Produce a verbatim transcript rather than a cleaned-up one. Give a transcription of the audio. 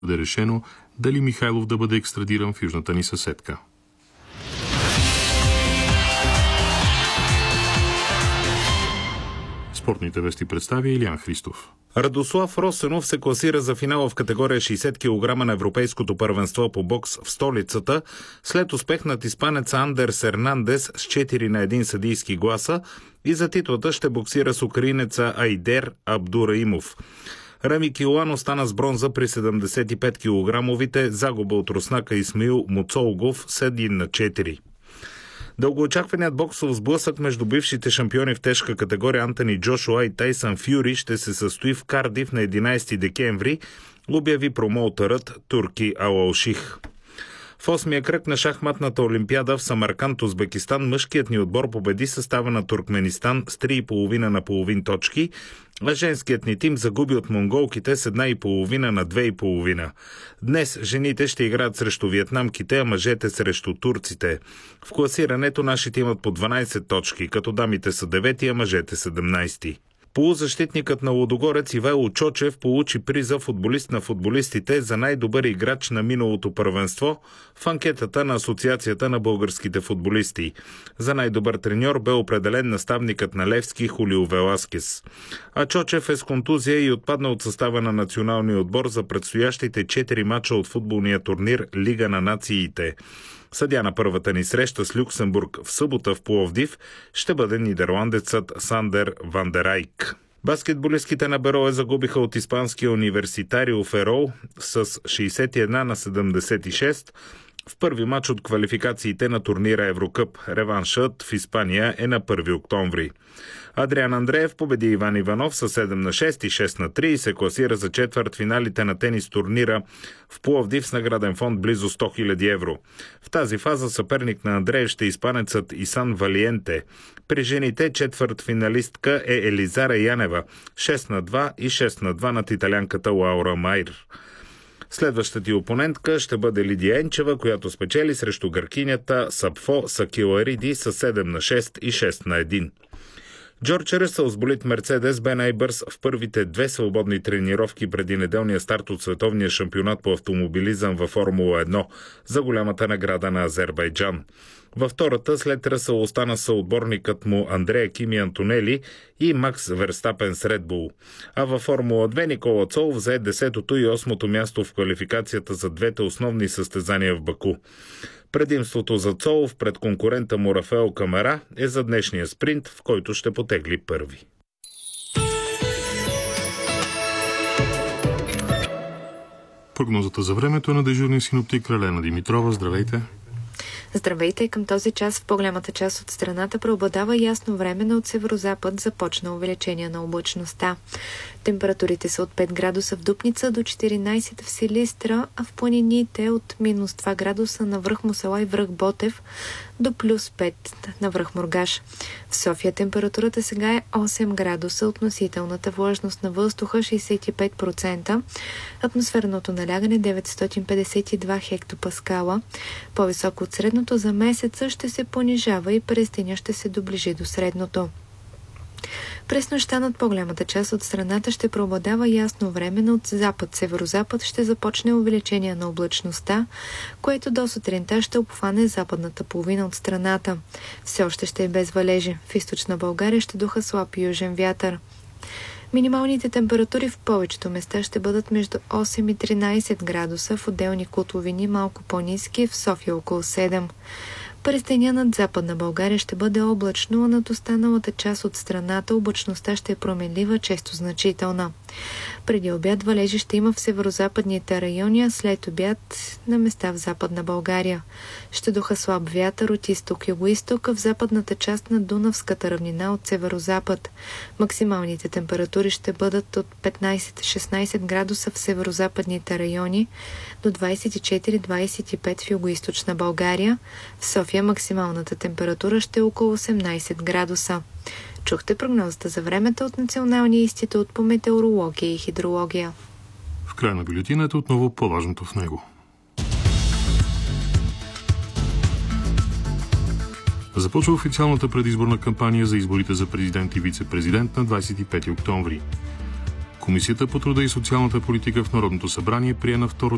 бъде решено дали Михайлов да бъде екстрадиран в южната ни съседка. Спортните вести представя Илиян Христов. Радослав Росенов се класира за финала в категория шейсет килограма на Европейското първенство по бокс в столицата след успех над испанеца Андерс Ернандес с четири на един съдийски гласа и за титлата ще боксира с украинеца Айдер Абдураимов. Реми Килан остана с бронза при седемдесет и пет килограмовите, загуба от руснака Исмаил Муцолгов с един на четири. Дългоочакваният боксов сблъсък между бившите шампиони в тежка категория Антони Джошуа и Тайсън Фюри ще се състои в Кардиф на единайсети декември, обяви промоутърът Турки Алалших. В осмия кръг на шахматната олимпиада в Самарканд, Узбекистан, мъжкият ни отбор победи състава на Туркменистан с три и половина на половин точки, а женският ни тим загуби от монголките с една и половина на две и половина. Днес жените ще играят срещу виетнамките, а мъжете срещу турците. В класирането нашите имат по дванайсет точки, като дамите са девети, а мъжете седемнайсети. Полузащитникът на Лудогорец Ивайло Чочев получи приза футболист на футболистите за най-добър играч на миналото първенство в анкетата на Асоциацията на българските футболисти. За най-добър треньор бе определен наставникът на Левски Хулио Веласкес. А Чочев е с контузия и отпадна от състава на националния отбор за предстоящите четири мача от футболния турнир Лига на нациите. Съдия на първата ни среща с Люксембург в събота в Пловдив ще бъде нидерландецът Сандер Вандерайк. Баскетболистките на Берое загубиха от испанския университарио Ферол с шейсет и една на седемдесет и шест в първи мач от квалификациите на турнира Еврокъп. Реваншът в Испания е на първи октомври. Адриан Андреев победи Иван Иванов със седем на шест и шест на три и се класира за четвърт финалите на тенис турнира в Пловдив с награден фонд близо сто хиляди евро. В тази фаза съперник на Андреев ще е испанецът Исан Валиенте. При жените четвърт финалистка е Елизара Янева шест на два и шест на два над италянката Лаура Майер. Следващата ти опонентка ще бъде Лидия Енчева, която спечели срещу гъркинята Сапфо Сакилариди с седем на шест и шест на един. Джордж Ръсъл с болид Мерцедес бе най-бърз в първите две свободни тренировки преди неделния старт от световния шампионат по автомобилизъм във Формула едно за голямата награда на Азербайджан. Във втората след Ръсъл остана съотборникът му Андрея Кими Антонели и Макс Верстапен с Ред Бул. А във Формула две Никола Цол взе десетото и осмото място в квалификацията за двете основни състезания в Баку. Предимството за Цолов пред конкурента му Рафаел Камара е за днешния спринт, в който ще потегли първи. Прогнозата за времето е на дежурния синоптик Лелена Димитрова. Здравейте! Здравейте! Към този час в по-голямата част от страната преобладава ясно време, но от северозапад започна увеличение на облачността. Температурите са от пет градуса в Дупница до четиринайсет в Силистра, а в планините от минус два градуса на връх Мусала и връх Ботев до плюс пет на връх Мургаш. В София температурата сега е осем градуса, относителната влажност на въздуха шейсет и пет процента, атмосферното налягане деветстотин петдесет и два хектопаскала. По-високо от средното за месеца ще се понижава и през деня ще се доближи до средното. През нощта над по-голямата част от страната ще преобладава ясно време, но от запад-северозапад ще започне увеличение на облачността, което до сутринта ще обхване западната половина от страната. Все още ще е без валежи. В източна България ще духа слаб южен вятър. Минималните температури в повечето места ще бъдат между осем и тринайсет градуса, в отделни котловини малко по-ниски, в София около седем. През деня над Западна България ще бъде облачно, а над останалата част от страната облачността ще е променлива, често значителна. Преди обяд валежи ще има в северозападните райони, а след обяд на места в Западна България. Ще духа слаб вятър от изток-югоизток, а в западната част на Дунавската равнина от северозапад. Максималните температури ще бъдат от петнайсет до шестнайсет градуса в северозападните райони, до двайсет и четири до двайсет и пет в югоизточна България. В София максималната температура ще е около осемнайсет градуса. Чухте прогнозата за времето от Националния институт по метеорология и хидрология. В края на бюлетината отново по-важното в него. Започва официалната предизборна кампания за изборите за президент и вице-президент на двайсет и пети октомври. Комисията по труда и социалната политика в Народното събрание прие на второ